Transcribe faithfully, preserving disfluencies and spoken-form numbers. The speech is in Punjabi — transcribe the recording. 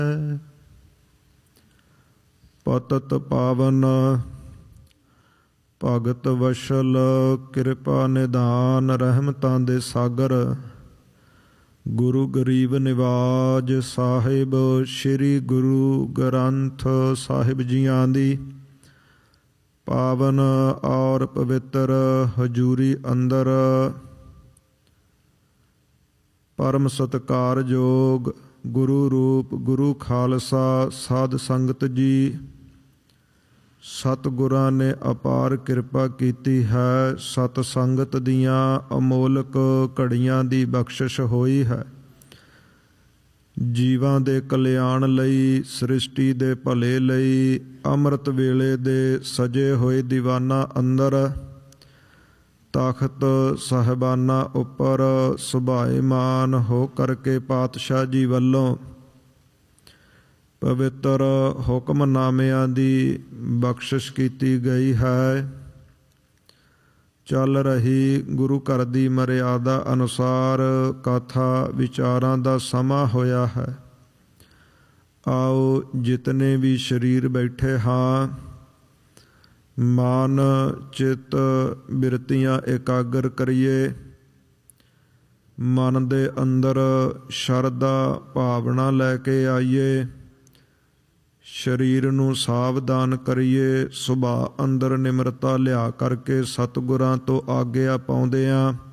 ਪਤਤ ਪਾਵਨ ਭਗਤ ਵਸ਼ਲ ਕਿਰਪਾ ਨਿਧਾਨ ਰਹਿਮਤਾਂ ਦੇ ਸਾਗਰ ਗੁਰੂ ਗਰੀਬ ਨਿਵਾਜ ਸਾਹਿਬ ਸ੍ਰੀ ਗੁਰੂ ਗ੍ਰੰਥ ਸਾਹਿਬ ਜੀਆਂ ਦੀ ਪਾਵਨ ਔਰ ਪਵਿੱਤਰ ਹਜ਼ੂਰੀ ਅੰਦਰ ਪਰਮ ਸਤਿਕਾਰਯੋਗ ਗੁਰੂ ਰੂਪ ਗੁਰੂ ਖਾਲਸਾ ਸਾਧ ਸੰਗਤ ਜੀ, ਸਤਿਗੁਰਾਂ ਨੇ ਅਪਾਰ ਕਿਰਪਾ ਕੀਤੀ ਹੈ। ਸਤ ਸੰਗਤ ਦੀਆਂ ਅਮੋਲਕ ਘੜੀਆਂ ਦੀ ਬਖਸ਼ਿਸ਼ ਹੋਈ ਹੈ। ਜੀਵਾਂ ਦੇ ਕਲਿਆਣ ਲਈ, ਸ੍ਰਿਸ਼ਟੀ ਦੇ ਭਲੇ ਲਈ ਅੰਮ੍ਰਿਤ ਵੇਲੇ ਦੇ ਸਜੇ ਹੋਏ ਦੀਵਾਨਾਂ ਅੰਦਰ ਤਖ਼ਤ ਸਾਹਿਬਾਨਾਂ ਉੱਪਰ ਸੁਭਾਏਮਾਨ ਹੋ ਕਰਕੇ ਪਾਤਸ਼ਾਹ ਜੀ ਵੱਲੋਂ ਪਵਿੱਤਰ ਹੁਕਮਨਾਮਿਆਂ ਦੀ ਬਖਸ਼ਿਸ਼ ਕੀਤੀ ਗਈ ਹੈ। ਚੱਲ ਰਹੀ ਗੁਰੂ ਘਰ ਦੀ ਮਰਿਆਦਾ ਅਨੁਸਾਰ ਕਥਾ ਵਿਚਾਰਾਂ ਦਾ ਸਮਾਂ ਹੋਇਆ ਹੈ। ਆਓ ਜਿਤਨੇ ਵੀ ਸਰੀਰ ਬੈਠੇ ਹਾਂ, ਮਨ ਚਿੱਤ ਬਿਰਤੀਆਂ ਇਕਾਗਰ ਕਰੀਏ। ਮਨ ਦੇ ਅੰਦਰ ਸ਼ਰਧਾ ਭਾਵਨਾ ਲੈ ਕੇ ਆਈਏ। ਸਰੀਰ ਨੂੰ ਸਾਵਧਾਨ ਕਰੀਏ। ਸੁਭਾਅ ਅੰਦਰ ਨਿਮਰਤਾ ਲਿਆ ਕਰਕੇ ਸਤਿਗੁਰਾਂ ਤੋਂ ਆਗਿਆ ਪਾਉਂਦੇ ਹਾਂ।